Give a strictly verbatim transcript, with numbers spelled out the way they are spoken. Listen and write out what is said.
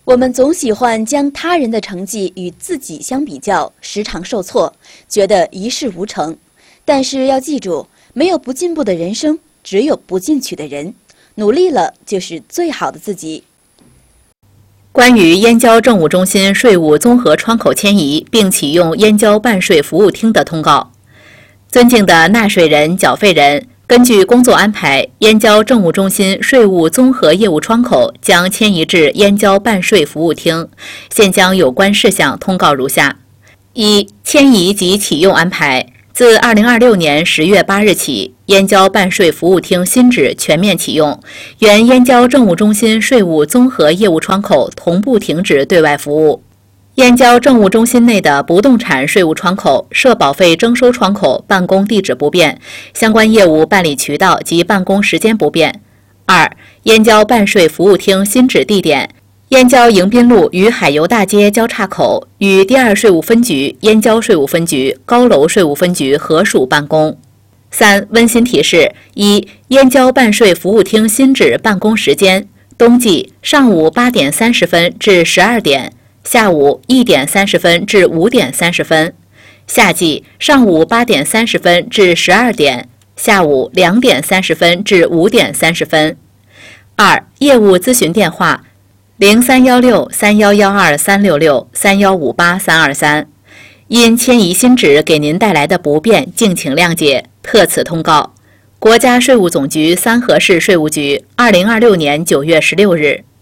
我们总喜欢将他人的成绩与自己相比较，时常受挫，觉得一事无成。但是要记住，没有不进步的人生，只有不进取的人。努力了，就是最好的自己。 关于燕郊政务中心税务综合窗口迁移并启用燕郊办税服务厅的通告。尊敬的纳税人、缴费人，根据工作安排，燕郊政务中心税务综合业务窗口将迁移至燕郊办税服务厅。现将有关事项通告如下：一、迁移及启用安排。自二零二六年十月八日起，燕郊办税服务厅新址全面启用，原燕郊政务中心税务综合业务窗口同步停止对外服务。燕郊政务中心内的不动产税务窗口、社保费征收窗口办公地址不变，相关业务办理渠道及办公时间不变。二、燕郊办税服务厅新址地点：燕郊迎宾路与海油大街交叉口，与第二税务分局、燕郊税务分局、高楼税务分局合署办公。三、温馨提示：一、燕郊办税服务厅新址办公时间：冬季上午八点三十分至十二点，下午一点三十分至五点三十分；夏季上午八点三十分至十二点，下午两点三十分至五点三十分。二、业务咨询电话：零三幺六三幺幺二三六六三幺五八三二三。因迁移新址给您带来的不便，敬请谅解，特此通告。国家税务总局三河市税务局，二零二六年九月十六日。